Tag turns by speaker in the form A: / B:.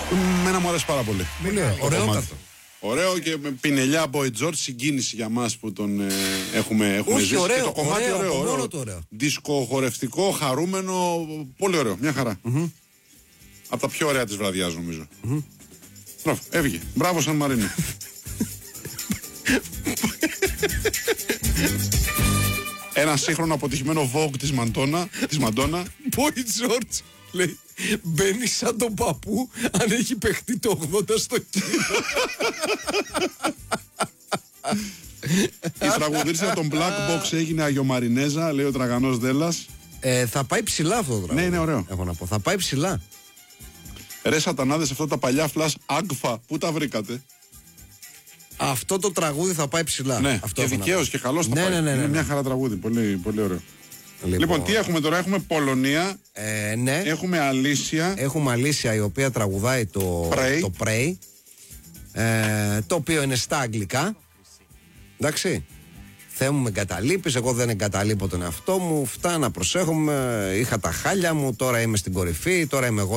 A: Μένα μου αρέσει πάρα πολύ.
B: Ωραιότατο.
A: Ωραίο και με πινελιά από Τζορτ, συγκίνηση για μας που τον έχουμε
B: Όχι,
A: ζήσει.
B: ωραίο,
A: Και το κομμάτι
B: ωραίο,
A: ωραίο.
B: μόνο το ωραίο.
A: Δισκοχορευτικό, χαρούμενο, πολύ ωραίο, μια χαρά. Από τα πιο ωραία της βραδιάς νομίζω. Μπράβο, έβγε. Μπράβο Σαν Μαρίνο. Ένα σύγχρονο αποτυχημένο Vogue της Μαντόνα.
B: Boy George λέει, μπαίνει σαν τον παππού αν έχει παιχτεί το 80 στο κίνο.
A: Η τραγουδίστρια των Black Box έγινε Αγιομαρινέζα, λέει ο Τραγανός Δέλλας.
B: Θα πάει ψηλά αυτό το τραγούδι.
A: Ναι, είναι ωραίο.
B: Έχω να πω, θα πάει ψηλά.
A: Ρε σατανάδες, αυτά τα παλιά flash Agfa, πού τα βρήκατε?
B: Αυτό το τραγούδι θα πάει ψηλά.
A: Ναι,
B: αυτό
A: και δικαίως και καλώς θα πάει.
B: Ναι.
A: Είναι μια χαρά τραγούδι, πολύ, πολύ ωραίο. Λοιπόν, τι έχουμε τώρα? Έχουμε Πολωνία,
B: ναι.
A: έχουμε Αλήσια.
B: Έχουμε Αλήσια η οποία τραγουδάει το Pray, το οποίο είναι στα αγγλικά. Εντάξει. Θεέ μου με εγκαταλείπεις, εγώ δεν εγκαταλείπω τον εαυτό μου. Φτά να προσέχομαι, είχα τα χάλια μου, τώρα είμαι στην κορυφή, τώρα είμαι εγώ